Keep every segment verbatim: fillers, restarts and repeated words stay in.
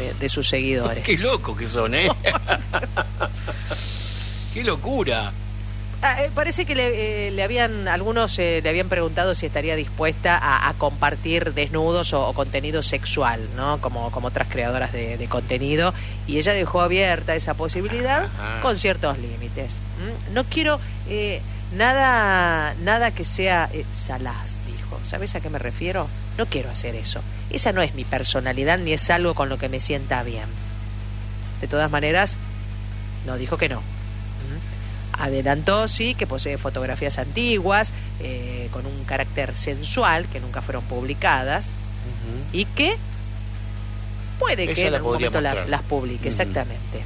de, de sus seguidores. Qué loco que son, ¿eh? Qué locura. Ah, eh, parece que le, eh, le habían, algunos eh, le habían preguntado si estaría dispuesta a, a compartir desnudos o, o contenido sexual, ¿no? Como, como otras creadoras de, de contenido, y ella dejó abierta esa posibilidad. Ajá. Con ciertos límites. ¿Mm? No quiero eh, nada, nada que sea eh, salaz, dijo. ¿Sabes a qué me refiero? No quiero hacer eso. Esa no es mi personalidad ni es algo con lo que me sienta bien. De todas maneras, no dijo que no. Adelantó, sí, que posee fotografías antiguas, eh, con un carácter sensual, que nunca fueron publicadas, uh-huh. y que puede Ella que en algún momento las, las publique, uh-huh. exactamente.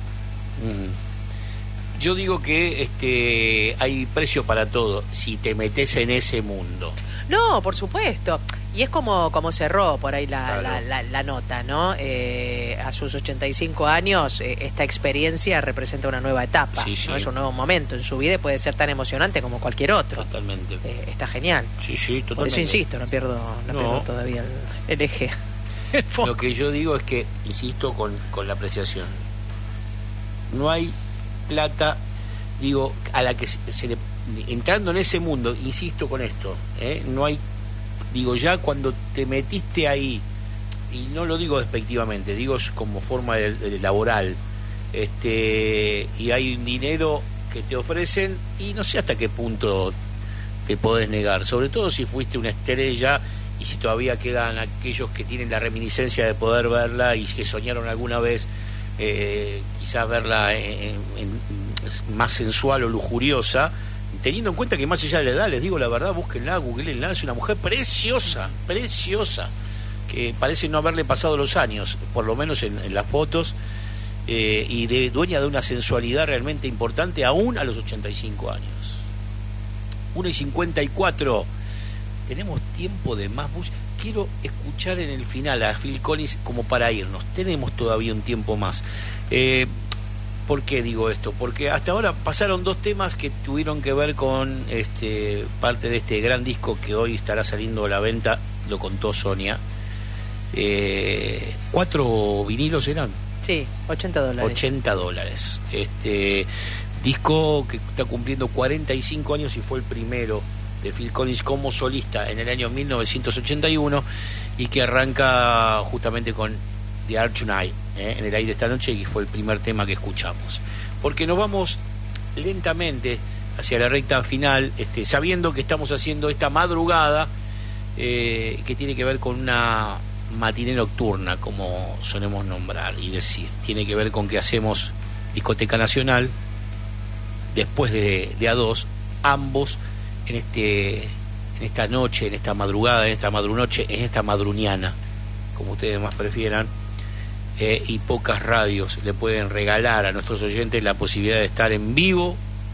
Uh-huh. Yo digo que este hay precio para todo, si te metes en ese mundo. No, por supuesto. Y es como, como cerró por ahí la, claro. la, la, la nota, ¿no? Eh, a sus ochenta y cinco años, eh, esta experiencia representa una nueva etapa, sí, sí. ¿no? Es un nuevo momento en su vida y puede ser tan emocionante como cualquier otro. Totalmente. Eh, está genial. Sí, sí, totalmente. Por eso insisto, no pierdo, no no. pierdo todavía el, el eje. El Lo que yo digo es que, insisto con, con la apreciación, no hay plata, digo, a la que se, se le... Entrando en ese mundo, insisto con esto, ¿eh? no hay... Digo, ya cuando te metiste ahí, y no lo digo despectivamente, digo como forma de, de laboral, este, y hay un dinero que te ofrecen, y no sé hasta qué punto te podés negar, sobre todo si fuiste una estrella, y si todavía quedan aquellos que tienen la reminiscencia de poder verla, y que soñaron alguna vez, eh, quizás verla en, en, más sensual o lujuriosa, teniendo en cuenta que más allá de la edad, les digo la verdad, búsquenla, googleenla, es una mujer preciosa, preciosa, que parece no haberle pasado los años, por lo menos en, en las fotos, eh, y de, dueña de una sensualidad realmente importante, aún a los ochenta y cinco años. una y cincuenta y cuatro, tenemos tiempo de más bus. Quiero escuchar en el final a Phil Collins como para irnos, tenemos todavía un tiempo más. Eh, ¿Por qué digo esto? Porque hasta ahora pasaron dos temas que tuvieron que ver con este parte de este gran disco que hoy estará saliendo a la venta, lo contó Sonia. Eh, ¿Cuatro vinilos eran? Sí, ochenta dólares. ochenta dólares. Este disco que está cumpliendo cuarenta y cinco años y fue el primero de Phil Collins como solista en el año mil novecientos ochenta y uno, y que arranca justamente con The Art Tonight, ¿eh? en el aire esta noche, y fue el primer tema que escuchamos. Porque nos vamos lentamente hacia la recta final, este, sabiendo que estamos haciendo esta madrugada eh, que tiene que ver con una matiné nocturna, como solemos nombrar y decir. Tiene que ver con que hacemos Discoteca Nacional después de, de A dos, ambos en este en esta noche, en esta madrugada, en esta madrunoche, en esta madruniana, como ustedes más prefieran. Eh, y pocas radios le pueden regalar a nuestros oyentes la posibilidad de estar en vivo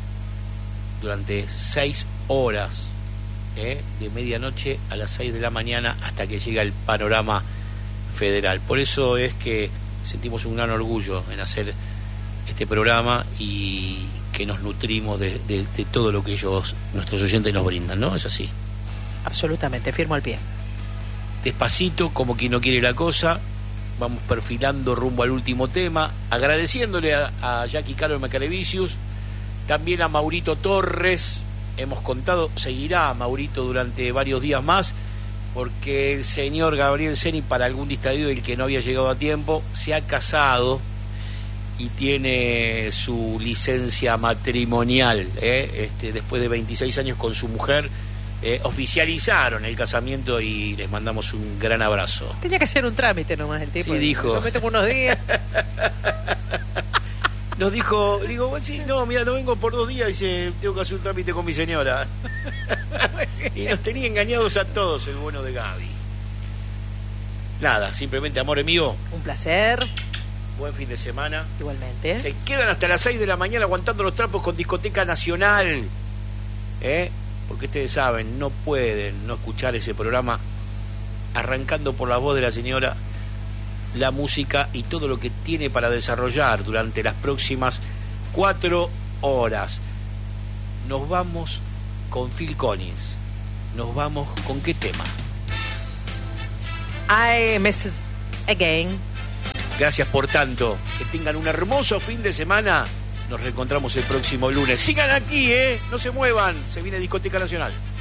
durante seis horas, eh, de medianoche a las seis de la mañana hasta que llega el panorama federal. Por eso es que sentimos un gran orgullo en hacer este programa y que nos nutrimos de, de, de todo lo que ellos, nuestros oyentes, nos brindan, ¿no? Es así. Absolutamente, firmo al pie. Despacito, como quien no quiere la cosa, vamos perfilando rumbo al último tema, agradeciéndole a, a Jackie Carol Macarevicius, también a Maurito Torres. Hemos contado, seguirá Maurito durante varios días más, porque el señor Gabriel Ceni, para algún distraído del que no había llegado a tiempo, se ha casado y tiene su licencia matrimonial, ¿eh? este, después de veintiséis años con su mujer. Eh, oficializaron el casamiento y les mandamos un gran abrazo. Tenía que hacer un trámite nomás el tipo. Sí, dijo. Lo metemos unos días. Nos dijo, digo, bueno, sí, no, mira, no vengo por dos días, dice, tengo que hacer un trámite con mi señora. Y nos tenía engañados a todos el bueno de Gaby. Nada, simplemente, amor mío. Un placer. Buen fin de semana. Igualmente. Se quedan hasta las seis de la mañana aguantando los trapos con Discoteca Nacional. ¿Eh? Porque ustedes saben, no pueden no escuchar ese programa, arrancando por la voz de la señora, la música y todo lo que tiene para desarrollar durante las próximas cuatro horas. Nos vamos con Phil Collins. Nos vamos con ¿qué tema? I miss again. Gracias por tanto. Que tengan un hermoso fin de semana. Nos reencontramos el próximo lunes. Sigan aquí, ¿eh? No se muevan. Se viene Discoteca Nacional.